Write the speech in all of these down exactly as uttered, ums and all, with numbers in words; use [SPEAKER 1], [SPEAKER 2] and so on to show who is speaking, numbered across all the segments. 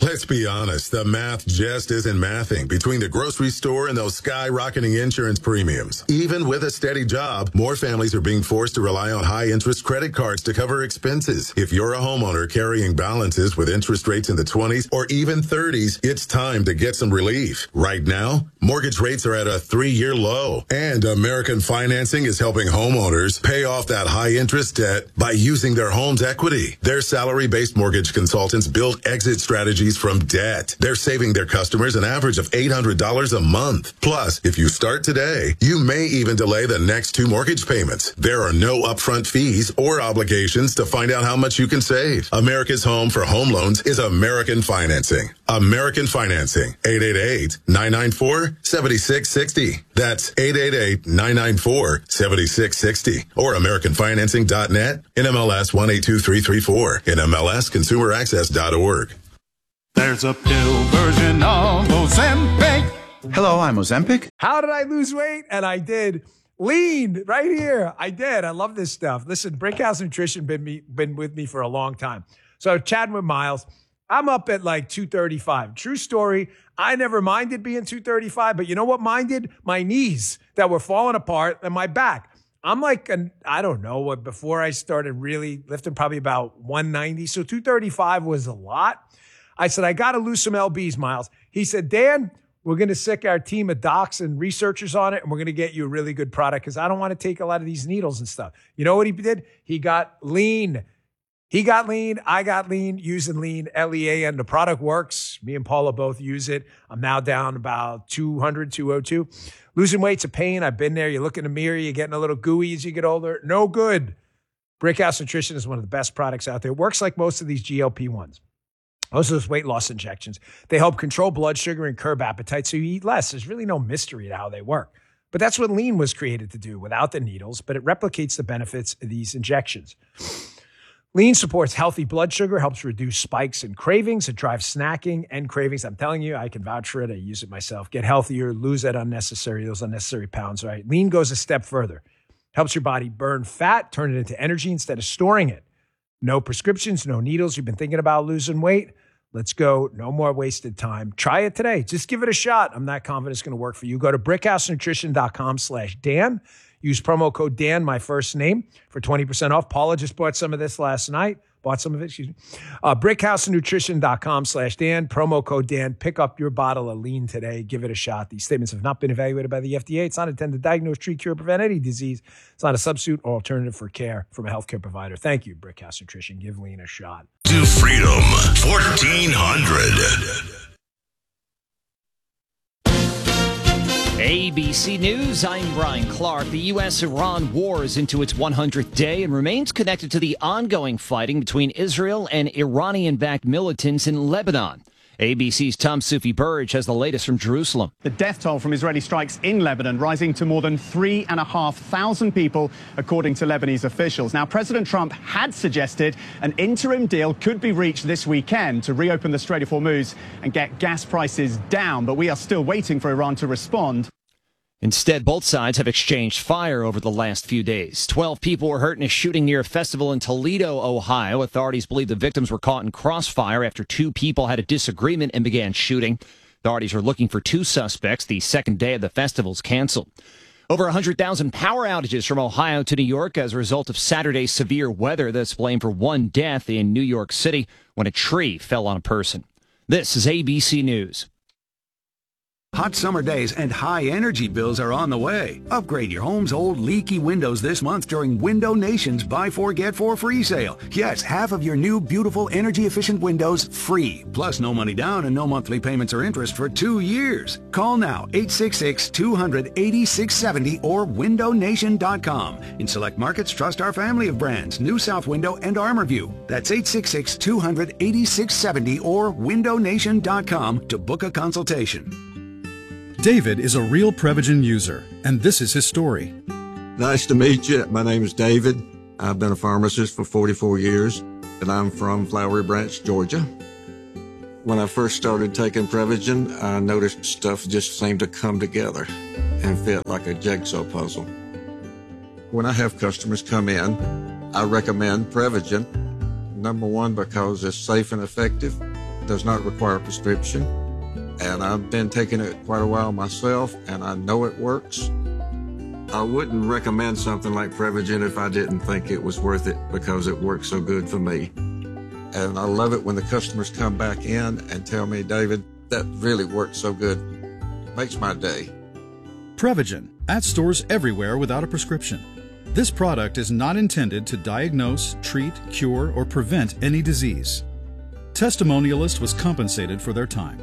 [SPEAKER 1] Let's be honest, the math just isn't mathing between the grocery store and those skyrocketing insurance premiums. Even with a steady job, more families are being forced to rely on high-interest credit cards to cover expenses. If you're a homeowner carrying balances with interest rates in the twenties or even thirties, it's time to get some relief. Right now, mortgage rates are at a three-year low, and American Financing is helping homeowners pay off that high-interest debt by using their home's equity. Their salary-based mortgage consultants build exit strategies from debt. They're saving their customers an average of eight hundred dollars a month. Plus, if you start today, you may even delay the next two mortgage payments. There are no upfront fees or obligations to find out how much you can save. America's home for home loans is American Financing. American Financing. eight eight eight, nine nine four, seven six six zero. That's eight eight eight, nine nine four, seven six six zero. Or American Financing dot net, N M L S one eight two three three four, N M L S consumer access dot org.
[SPEAKER 2] There's a pill version of Ozempic.
[SPEAKER 3] Hello, I'm Ozempic.
[SPEAKER 4] How did I lose weight? And I did. Lean right here. I did. I love this stuff. Listen, Brickhouse Nutrition been me been with me for a long time. So chatting with Miles, I'm up at like two thirty-five. True story. I never minded being two thirty-five, but you know what minded? My knees that were falling apart and my back. I'm like, an, I don't know what, before I started really lifting, probably about one ninety. So two thirty-five was a lot. I said, I got to lose some L Bs, Miles. He said, Dan, we're going to sick our team of docs and researchers on it, and we're going to get you a really good product because I don't want to take a lot of these needles and stuff. You know what he did? He got lean. He got lean. I got lean using lean, L E A, and the product works. Me and Paula both use it. I'm now down about two hundred, two oh two. Losing weight's a pain. I've been there. You look in the mirror, you're getting a little gooey as you get older. No good. Brickhouse Nutrition is one of the best products out there. It works like most of these G L P ones. Most of those weight loss injections. They help control blood sugar and curb appetite so you eat less. There's really no mystery to how they work. But that's what lean was created to do without the needles, but it replicates the benefits of these injections. Lean supports healthy blood sugar, helps reduce spikes and cravings. It drives snacking and cravings. I'm telling you, I can vouch for it. I use it myself. Get healthier, lose that unnecessary, those unnecessary pounds, right? Lean goes a step further. Helps your body burn fat, turn it into energy instead of storing it. No prescriptions, no needles. You've been thinking about losing weight? Let's go. No more wasted time. Try it today. Just give it a shot. I'm not confident it's going to work for you. Go to brickhousenutrition.com slash Dan. Use promo code Dan, my first name, for twenty percent off. Paula just bought some of this last night. Bought some of it, excuse me. Uh, brickhousenutrition.com slash Dan. Promo code Dan. Pick up your bottle of lean today. Give it a shot. These statements have not been evaluated by the F D A. It's not intended to diagnose, treat, cure, prevent any disease. It's not a substitute or alternative for care from a healthcare provider. Thank you, Brickhouse Nutrition. Give lean a shot.
[SPEAKER 5] To Freedom, fourteen hundred.
[SPEAKER 6] A B C News, I'm Brian Clark. The U S Iran war is into its one hundredth day and remains connected to the ongoing fighting between Israel and Iranian-backed militants in Lebanon. A B C's Tom Sufi Burge has the latest from Jerusalem.
[SPEAKER 7] The death toll from Israeli strikes in Lebanon rising to more than three and a half thousand people, according to Lebanese officials. Now, President Trump had suggested an interim deal could be reached this weekend to reopen the Strait of Hormuz and get gas prices down, but we are still waiting for Iran to respond.
[SPEAKER 6] Instead, both sides have exchanged fire over the last few days. Twelve people were hurt in a shooting near a festival in Toledo, Ohio. Authorities believe the victims were caught in crossfire after two people had a disagreement and began shooting. Authorities are looking for two suspects. The second day of the festival's canceled. Over one hundred thousand power outages from Ohio to New York as a result of Saturday's severe weather. That's blamed for one death in New York City when a tree fell on a person. This is A B C News.
[SPEAKER 8] Hot summer days and high energy bills are on the way. Upgrade your home's old leaky windows this month during Window Nation's Buy Four Get Four free sale. Yes, half of your new beautiful energy efficient windows free. Plus no money down and no monthly payments or interest for two years. Call now eight six six, two hundred, eighty-six seventy or window nation dot com. In select markets, trust our family of brands, New South Window and ArmorView. That's eight six six, two hundred, eighty-six seventy or window nation dot com to book a consultation.
[SPEAKER 9] David is a real Prevagen user, and this is his story.
[SPEAKER 10] Nice to meet you. My name is David. I've been a pharmacist for forty-four years, and I'm from Flowery Branch, Georgia. When I first started taking Prevagen, I noticed stuff just seemed to come together and fit like a jigsaw puzzle. When I have customers come in, I recommend Prevagen. Number one, because it's safe and effective. does not require a prescription. And I've been taking it quite a while myself, and I know it works. I wouldn't recommend something like Prevagen if I didn't think it was worth it because it works so good for me. And I love it when the customers come back in and tell me, David, that really works so good. It makes my day.
[SPEAKER 9] Prevagen, at stores everywhere without a prescription. This product is not intended to diagnose, treat, cure, or prevent any disease. Testimonialist was compensated for their time.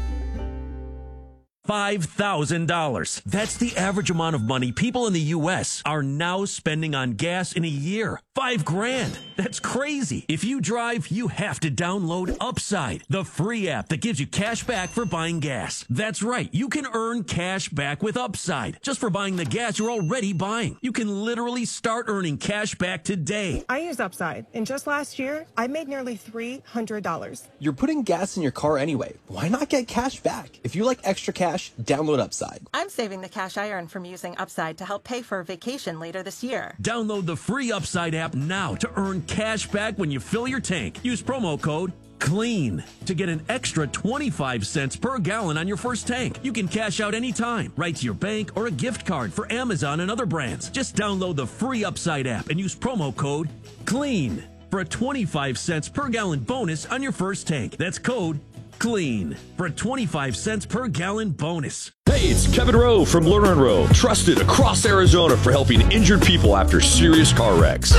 [SPEAKER 3] five thousand dollars. That's the average amount of money people in the U S are now spending on gas in a year. Five grand. That's crazy. If you drive, you have to download Upside, the free app that gives you cash back for buying gas. That's right. You can earn cash back with Upside just for buying the gas you're already buying. You can literally start earning cash back today.
[SPEAKER 11] I use Upside, and just last year, I made nearly three hundred dollars.
[SPEAKER 12] You're putting gas in your car anyway. Why not get cash back? If you like extra cash, download Upside.
[SPEAKER 11] I'm saving the cash I earn from using Upside to help pay for a vacation later this year.
[SPEAKER 3] Download the free Upside app now to earn cash back when you fill your tank. Use promo code CLEAN to get an extra twenty-five cents per gallon on your first tank. You can cash out anytime, right to your bank or a gift card for Amazon and other brands. Just download the free Upside app and use promo code CLEAN for a twenty-five cents per gallon bonus on your first tank. That's code CLEAN for a twenty-five cents per gallon bonus.
[SPEAKER 13] Hey, it's Kevin Rowe from Lerner and Rowe, trusted across Arizona for helping injured people after serious car wrecks.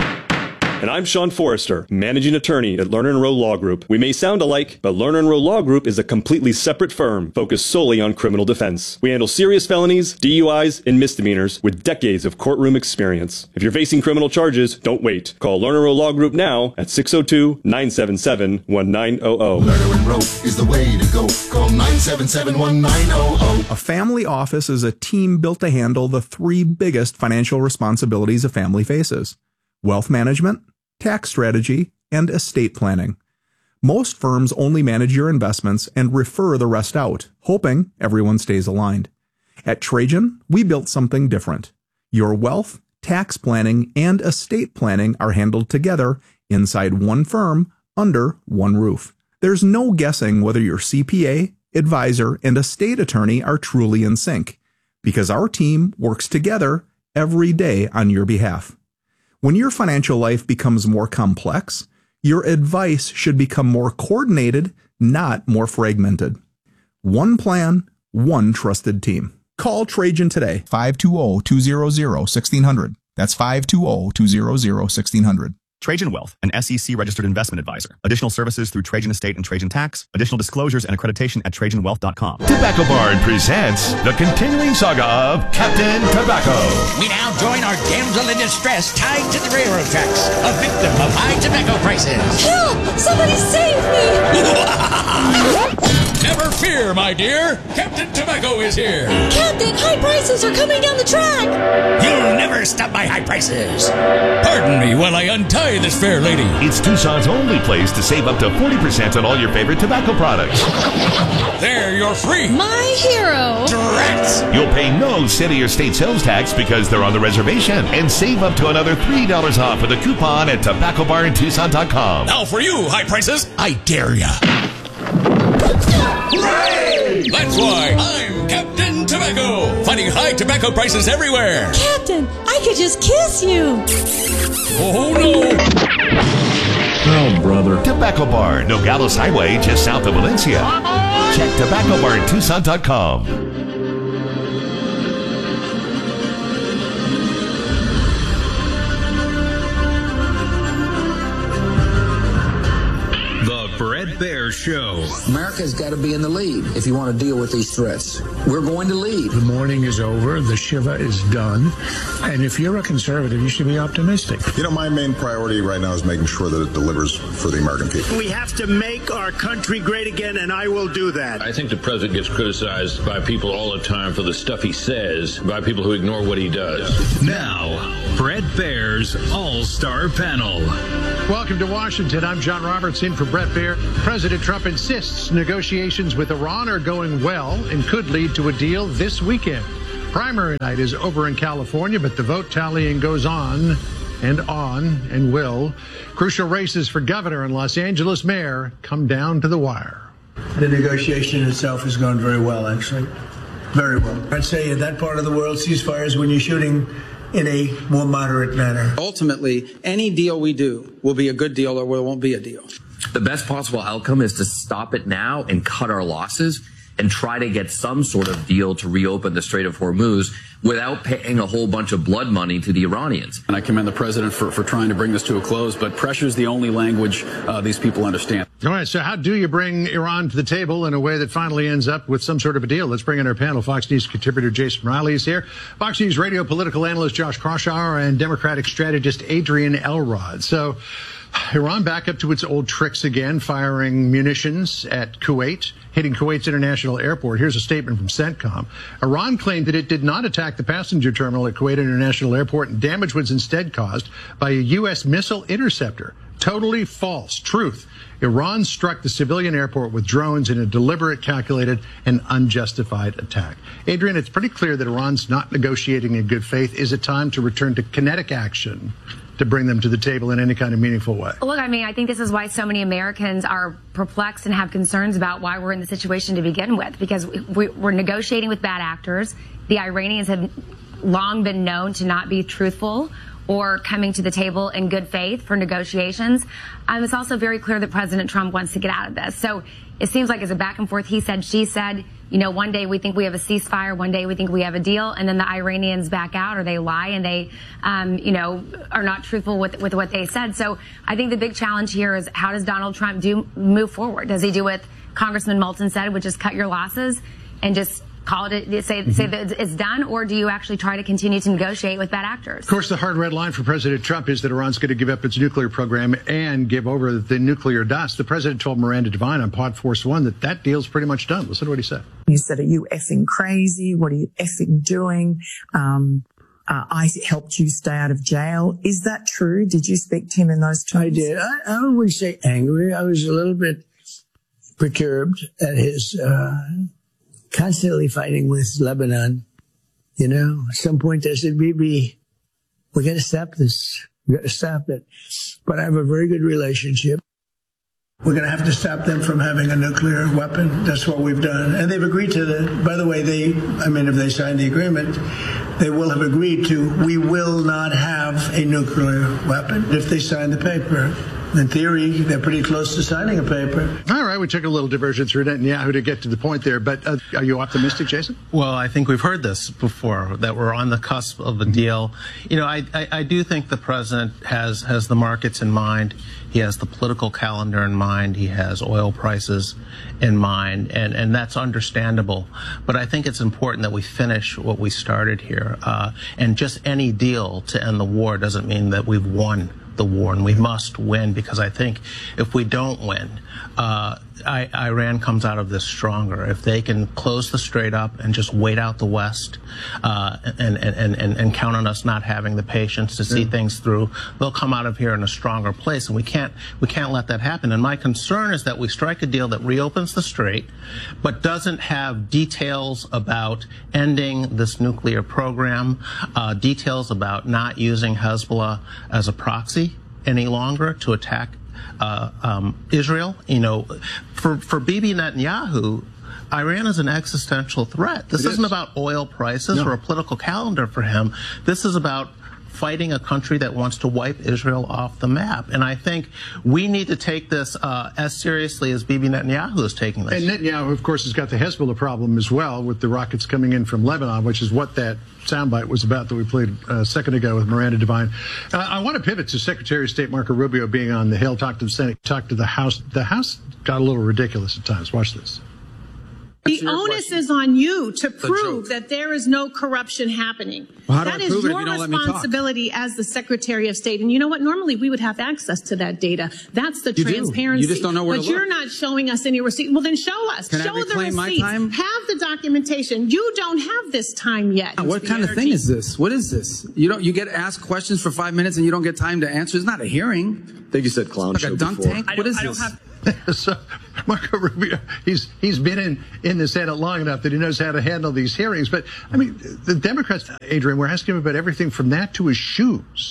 [SPEAKER 13] And I'm Sean Forrester, managing attorney at Lerner and Rowe Law Group. We may sound alike, but Lerner and Rowe Law Group is a completely separate firm focused solely on criminal defense. We handle serious felonies, D U Is, and misdemeanors with decades of courtroom experience. If you're facing criminal charges, don't wait. Call Lerner and Rowe Law Group now at six oh two, nine seven seven, one nine zero zero.
[SPEAKER 14] Lerner and Rowe is the way to go. Call nine seven seven, one nine zero zero.
[SPEAKER 15] A family office is a team built to handle the three biggest financial responsibilities a family faces: wealth management, tax strategy, and estate planning. Most firms only manage your investments and refer the rest out, hoping everyone stays aligned. At Trajan, we built something different. Your wealth, tax planning, and estate planning are handled together inside one firm under one roof. There's no guessing whether your C P A, advisor, and estate attorney are truly in sync, because our team works together every day on your behalf. When your financial life becomes more complex, your advice should become more coordinated, not more fragmented. One plan, one trusted team. Call Trajan today.
[SPEAKER 16] five two zero, two zero zero, one six zero zero. That's five two zero, two zero zero, one six zero zero.
[SPEAKER 17] Trajan Wealth, an S E C-registered investment advisor. Additional services through Trajan Estate and Trajan Tax. Additional disclosures and accreditation at trajan wealth dot com.
[SPEAKER 18] Tobacco Barn presents the continuing saga of Captain Tobacco.
[SPEAKER 19] We now join our damsel in distress tied to the railroad tracks, a victim of high tobacco prices.
[SPEAKER 20] Help! Somebody save me!
[SPEAKER 19] Never fear, my dear. Captain Tobacco is here.
[SPEAKER 20] Captain, high prices are coming down the track.
[SPEAKER 19] You'll never stop my high prices. Pardon me while I untie this fair lady.
[SPEAKER 18] It's Tucson's only place to save up to forty percent on all your favorite tobacco products.
[SPEAKER 19] There, you're free.
[SPEAKER 20] My hero.
[SPEAKER 19] Drats.
[SPEAKER 18] You'll pay no city or state sales tax because they're on the reservation, and save up to another three dollars off with a coupon at tobacco barn tucson dot com.
[SPEAKER 19] Now for you, high prices, I dare ya. Hooray! That's why I'm Captain Tobacco, fighting high tobacco prices everywhere.
[SPEAKER 20] Captain, I could just kiss you.
[SPEAKER 19] Oh, no.
[SPEAKER 18] Oh, brother. Tobacco Barn, Nogales Highway, just south of Valencia. Check tobacco barn tucson dot com.
[SPEAKER 21] Bret Baier Show.
[SPEAKER 22] America's got to be in the lead if you want to deal with these threats. We're going to lead.
[SPEAKER 23] The morning is over. The Shiva is done. And if you're a conservative, you should be optimistic.
[SPEAKER 24] You know, my main priority right now is making sure that it delivers for the American people.
[SPEAKER 25] We have to make our country great again, and I will do that.
[SPEAKER 26] I think the president gets criticized by people all the time for the stuff he says, by people who ignore what he does.
[SPEAKER 21] Now, Bret Baier's All-Star Panel.
[SPEAKER 23] Welcome to Washington. I'm John Roberts in for Bret Baier. President Trump insists negotiations with Iran are going well and could lead to a deal this weekend. Primary night is over in California, but the vote tallying goes on and on and will. Crucial races for governor and Los Angeles mayor come down to the wire.
[SPEAKER 1] The negotiation itself has gone very well, actually. Very well. I'd say in that part of the world, ceasefires when you're shooting in a more moderate manner.
[SPEAKER 2] Ultimately, any deal we do will be a good deal or there won't be a deal.
[SPEAKER 4] The best possible outcome is to stop it now and cut our losses and try to get some sort of deal to reopen the Strait of Hormuz without paying a whole bunch of blood money to the Iranians.
[SPEAKER 5] And I commend the president for, for trying to bring this to a close, but pressure is the only language uh, these people understand.
[SPEAKER 23] All right, so how do you bring Iran to the table in a way that finally ends up with some sort of a deal? Let's bring in our panel. Fox News contributor Jason Riley is here. Fox News radio political analyst Josh Kraushaar and Democratic strategist Adrian Elrod. So Iran back up to its old tricks again, firing munitions at Kuwait, hitting Kuwait's international airport. Here's a statement from CENTCOM. Iran claimed that it did not attack the passenger terminal at Kuwait International Airport, and damage was instead caused by a U S missile interceptor. Totally false. Truth. Iran struck the civilian airport with drones in a deliberate, calculated, and unjustified attack. Adrian, it's pretty clear that Iran's not negotiating in good faith. Is it time to return to kinetic action to bring them to the table in any kind of meaningful way?
[SPEAKER 6] Look, I mean, I think this is why so many Americans are perplexed and have concerns about why we're in the situation to begin with, because we, we're negotiating with bad actors. The Iranians have long been known to not be truthful or coming to the table in good faith for negotiations. Um, it's also very clear that President Trump wants to get out of this. So it seems like it's a back and forth, he said, she said. You know, one day we think we have a ceasefire, one day we think we have a deal, and then the Iranians back out or they lie and they, um, you know, are not truthful with, with what they said. So I think the big challenge here is how does Donald Trump do move forward? Does he do what Congressman Moulton said, which is cut your losses and just call it, say, mm-hmm. say that it's done, or do you actually try to continue to negotiate with bad actors?
[SPEAKER 23] Of course, the hard red line for President Trump is that Iran's going to give up its nuclear program and give over the nuclear dust. The president told Miranda Devine on Pod Force One that that deal's pretty much done. Listen to what he said.
[SPEAKER 7] You said, are you effing crazy? What are you effing doing? Um, uh, I helped you stay out of jail. Is that true? Did you speak to him in those terms?
[SPEAKER 1] I did. I, I wouldn't say angry. I was a little bit perturbed at his uh, constantly fighting with Lebanon. You know, at some point I said, Bibi, we got to stop this. We got to stop it. But I have a very good relationship. We're going to have to stop them from having a nuclear weapon. That's what we've done. And they've agreed to the, by the way, they, I mean, if they sign the agreement, they will have agreed to, we will not have a nuclear weapon if they sign the paper. In theory, they're pretty close to signing a paper.
[SPEAKER 23] All right, we took a little diversion through Netanyahu to get to the point there, but uh, are you optimistic, Jason?
[SPEAKER 27] Well, I think we've heard this before, that we're on the cusp of a deal. You know, I, I, I do think the president has, has the markets in mind. He has the political calendar in mind. He has oil prices in mind, and, and that's understandable. But I think it's important that we finish what we started here. Uh, and just any deal to end the war doesn't mean that we've won the war, and we must win, because I think if we don't win, uh, I, Iran comes out of this stronger. If they can close the strait up and just wait out the West uh, and, and, and, and count on us not having the patience to see yeah. things through, they'll come out of here in a stronger place, and we can't we can't let that happen. And my concern is that we strike a deal that reopens the strait, but doesn't have details about ending this nuclear program, uh, details about not using Hezbollah as a proxy any longer to attack Uh, um, Israel. You know, for, for Bibi Netanyahu, Iran is an existential threat. This it isn't is. about oil prices no. or a political calendar for him. This is about fighting a country that wants to wipe Israel off the map. And I think we need to take this uh, as seriously as Bibi Netanyahu is taking this.
[SPEAKER 23] And Netanyahu, of course, has got the Hezbollah problem as well, with the rockets coming in from Lebanon, which is what that soundbite was about that we played a second ago with Miranda Devine. Uh, I want to pivot to Secretary of State Marco Rubio being on the Hill, talk to the Senate, talk to the House. The House got a little ridiculous at times. Watch this.
[SPEAKER 28] The onus is on you to prove that there is no corruption happening.
[SPEAKER 29] Well,
[SPEAKER 28] that is your responsibility as the Secretary of State. And you know what? Normally we would have access to that data. That's the
[SPEAKER 29] you
[SPEAKER 28] transparency.
[SPEAKER 29] Do. You just don't know where
[SPEAKER 28] but
[SPEAKER 29] to
[SPEAKER 28] you're
[SPEAKER 29] look.
[SPEAKER 28] not showing us any receipt. Well, then show us.
[SPEAKER 29] Can
[SPEAKER 28] show
[SPEAKER 29] I
[SPEAKER 28] the
[SPEAKER 29] reclaim
[SPEAKER 28] receipts.
[SPEAKER 29] my time?
[SPEAKER 28] Have the documentation. You don't have this time yet.
[SPEAKER 29] What kind
[SPEAKER 28] energy.
[SPEAKER 29] of thing is this? What is this? You don't. You get asked questions for five minutes and you don't get time to answer. It's not a hearing.
[SPEAKER 10] I think you said clown
[SPEAKER 29] like
[SPEAKER 10] show
[SPEAKER 29] a dunk
[SPEAKER 10] before.
[SPEAKER 29] tank. What is this?
[SPEAKER 23] So Marco Rubio, he's he's been in, in the Senate long enough that he knows how to handle these hearings. But, I mean, the Democrats, Adrian, we're asking him about everything from that to his shoes.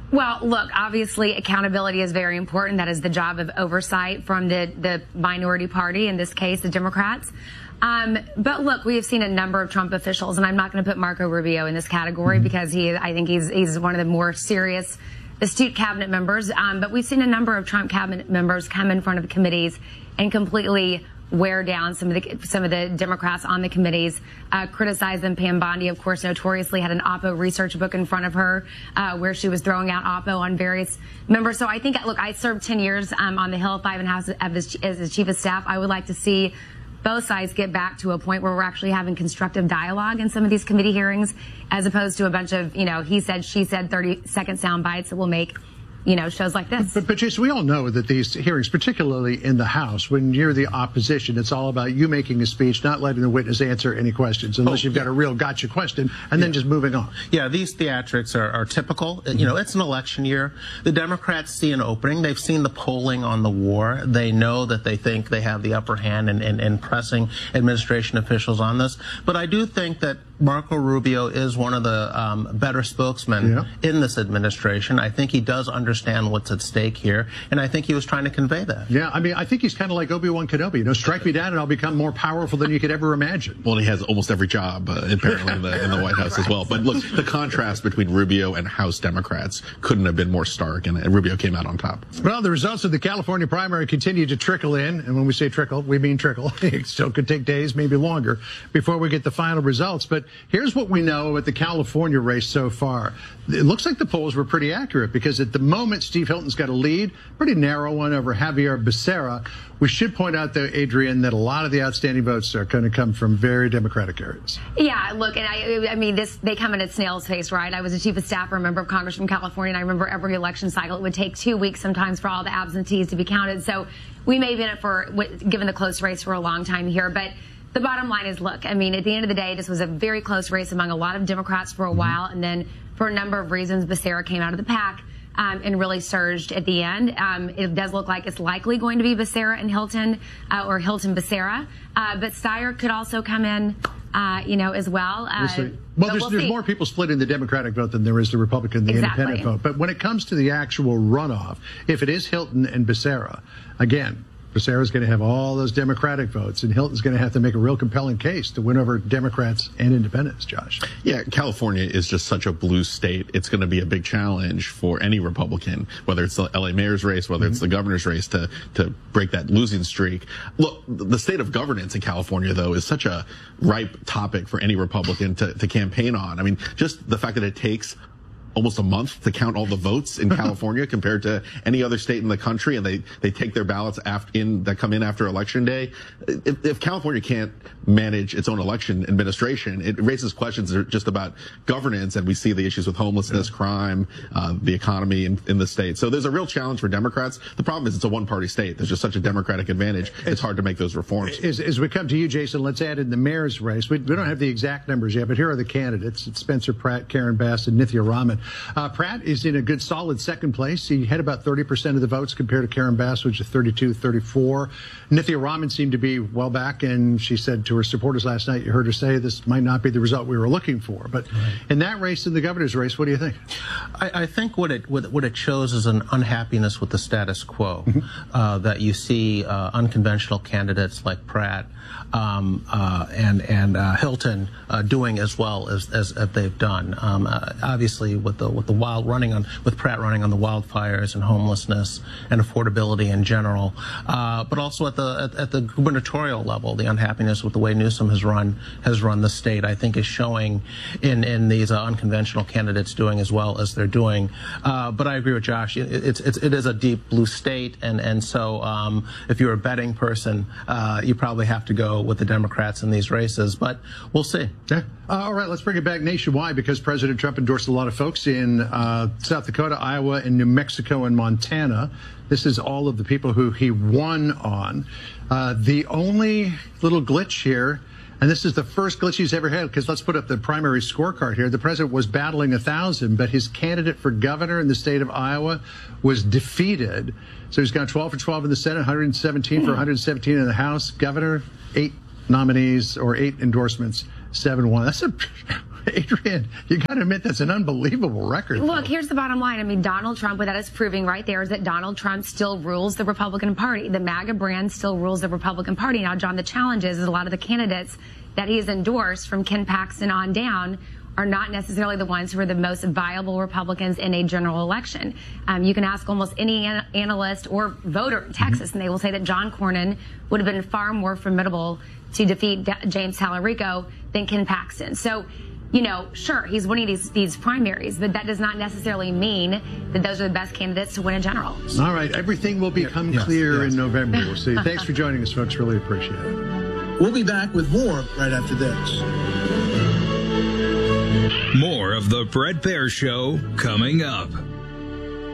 [SPEAKER 6] Well, look, obviously accountability is very important. That is the job of oversight from the, the minority party, in this case, the Democrats. Um, but look, we have seen a number of Trump officials, and I'm not going to put Marco Rubio in this category mm-hmm. because he, I think he's, he's one of the more serious, astute cabinet members. Um, but we've seen a number of Trump cabinet members come in front of committees and completely wear down some of the some of the Democrats on the committees, uh, criticize them. Pam Bondi, of course, notoriously had an Oppo research book in front of her uh, where she was throwing out Oppo on various members. So I think, look, I served ten years um, on the Hill, five and a half as, as the chief of staff. I would like to see both sides get back to a point where we're actually having constructive dialogue in some of these committee hearings, as opposed to a bunch of, you know, he said, she said, thirty second sound bites that will make, you know, shows like this.
[SPEAKER 23] But, but Jason, we all know that these hearings, particularly in the House, when you're the opposition, it's all about you making a speech, not letting the witness answer any questions, unless oh, you've yeah. got a real gotcha question, and yeah. then just moving on.
[SPEAKER 27] Yeah, these theatrics are, are typical. Mm-hmm. You know, it's an election year. The Democrats see an opening. They've seen the polling on the war. They know that they think they have the upper hand in, in, in pressing administration officials on this. But I do think that Marco Rubio is one of the um, better spokesmen yeah. in this administration. I think he does understand what's at stake here, and I think he was trying to convey that.
[SPEAKER 23] Yeah, I mean, I think he's kind of like Obi-Wan Kenobi. You know, strike me down and I'll become more powerful than you could ever imagine.
[SPEAKER 3] Well, he has almost every job, uh, apparently, in the, in the White House as well. But look, the contrast between Rubio and House Democrats couldn't have been more stark, and, and Rubio came out on top.
[SPEAKER 23] Well, the results of the California primary continue to trickle in, and when we say trickle, we mean trickle. It still could take days, maybe longer, before we get the final results. But here's what we know about the California race so far. It looks like the polls were pretty accurate, because at the moment, Steve Hilton's got a lead, pretty narrow one over Javier Becerra. We should point out, though, Adrienne, that a lot of the outstanding votes are going to come from very Democratic areas.
[SPEAKER 6] Yeah, look, and I, I mean, this they come in at snail's pace, right? I was a chief of staff or a member of Congress from California, and I remember every election cycle, it would take two weeks sometimes for all the absentees to be counted. So we may have been in it for, given the close race, for a long time here, but the bottom line is, look, I mean, at the end of the day, this was a very close race among a lot of Democrats for a mm-hmm. while, and then for a number of reasons, Becerra came out of the pack um, and really surged at the end. Um, it does look like it's likely going to be Becerra and Hilton, uh, or Hilton-Becerra, uh, but Steyer could also come in, uh, you know, as well. Uh,
[SPEAKER 23] we'll well, there's,
[SPEAKER 6] we'll
[SPEAKER 23] there's more people splitting the Democratic vote than there is the Republican, the
[SPEAKER 6] exactly.
[SPEAKER 23] independent vote. But when it comes to the actual runoff, if it is Hilton and Becerra, again, Becerra's going to have all those Democratic votes, and Hilton's going to have to make a real compelling case to win over Democrats and independents, Josh.
[SPEAKER 3] Yeah, California is just such a blue state. It's going to be a big challenge for any Republican, whether it's the L A mayor's race, whether mm-hmm. it's the governor's race, to, to break that losing streak. Look, the state of governance in California, though, is such a ripe topic for any Republican to, to campaign on. I mean, just the fact that it takes almost a month to count all the votes in California compared to any other state in the country, and they, they take their ballots after in that come in after Election Day. If, if California can't manage its own election administration, it raises questions just about governance, and we see the issues with homelessness, yeah. crime, uh, the economy in, in the state. So there's a real challenge for Democrats. The problem is it's a one-party state. There's just such a Democratic advantage. It's hard to make those reforms.
[SPEAKER 23] As, as we come to you, Jason, let's add in the mayor's race. We, we don't have the exact numbers yet, but here are the candidates. It's Spencer Pratt, Karen Bass, and Nithya Raman. Uh, Pratt is in a good, solid second place. He had about thirty percent of the votes compared to Karen Bass, which is thirty-two, thirty-four. Nithya Raman seemed to be well back, and she said to her supporters last night, you heard her say, this might not be the result we were looking for. But right. in that race, in the governor's race, what do you think?
[SPEAKER 27] I, I think what it what, what it shows is an unhappiness with the status quo, mm-hmm. uh, that you see uh, unconventional candidates like Pratt um, uh, and and uh, Hilton uh, doing as well as, as, as they've done. Um, uh, obviously, with the with the wild running on with Pratt running on the wildfires and homelessness and affordability in general, uh, but also at the at, at the gubernatorial level, the unhappiness with the way Newsom has run has run the state, I think, is showing in in these uh, unconventional candidates doing as well as they're doing. Uh, but I agree with Josh. It, it's it's it is a deep blue state, and and so um, if you're a betting person, uh, you probably have to go with the Democrats in these races. But we'll see.
[SPEAKER 23] Yeah. Uh, all right, let's bring it back nationwide, because President Trump endorsed a lot of folks in uh, South Dakota, Iowa, and New Mexico and Montana. This is all of the people who he won on. Uh, the only little glitch here, and this is the first glitch he's ever had, because let's put up the primary scorecard here. The president was battling a thousand, but his candidate for governor in the state of Iowa was defeated. So he's got twelve for twelve in the Senate, one hundred seventeen for one hundred seventeen in the House. Governor, eight nominees or eight endorsements, seven one. That's a Adrian, you got to admit that's an unbelievable record.
[SPEAKER 6] Look,
[SPEAKER 23] though.
[SPEAKER 6] here's the bottom line. I mean, Donald Trump, what that is proving right there is that Donald Trump still rules the Republican Party. The MAGA brand still rules the Republican Party. Now, John, the challenge is that a lot of the candidates that he has endorsed from Ken Paxton on down are not necessarily the ones who are the most viable Republicans in a general election. Um, you can ask almost any an- analyst or voter in Texas, mm-hmm. and they will say that John Cornyn would have been far more formidable to defeat D- James Talarico than Ken Paxton. So, you know, sure, he's winning these, these primaries, but that does not necessarily mean that those are the best candidates to win a general.
[SPEAKER 23] All right, everything will become
[SPEAKER 29] yes,
[SPEAKER 23] clear
[SPEAKER 29] yes.
[SPEAKER 23] in November. We'll see. Thanks for joining us, folks. Really appreciate it.
[SPEAKER 8] We'll be back with more right after this.
[SPEAKER 21] More of the Bret Baier Show coming up.